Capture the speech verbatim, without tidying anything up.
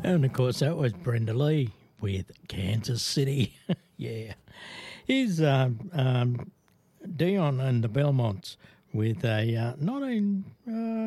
And of course, that was Brenda Lee with Kansas City. Yeah. Here's um, um, Dion and the Belmonts with a uh, nineteen